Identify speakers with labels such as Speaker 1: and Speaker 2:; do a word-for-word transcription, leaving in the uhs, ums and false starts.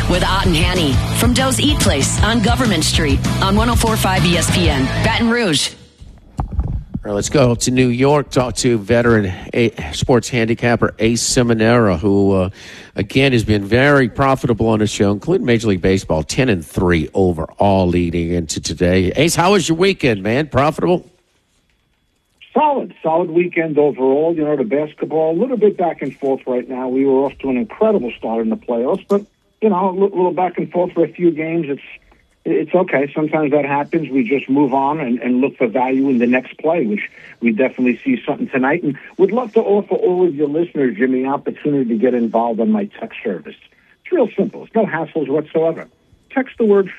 Speaker 1: with Ott and Hanny from Doe's Eat Place on Government Street on one oh four point five E S P N, Baton Rouge.
Speaker 2: All right, let's go to New York, talk to veteran a- sports handicapper Ace Seminara, who, uh, again, has been very profitable on the show, including Major League Baseball, ten and three overall leading into today. Ace, how was your weekend, man? Profitable?
Speaker 3: Solid, solid weekend overall. You know, the basketball, a little bit back and forth right now. We were off to an incredible start in the playoffs, but, you know, a little back and forth for a few games. It's It's okay. Sometimes that happens. We just move on and, and look for value in the next play, which we definitely see something tonight. And would love to offer all of your listeners, Jimmy, the opportunity to get involved on my text service. It's real simple. It's no hassles whatsoever. Text the word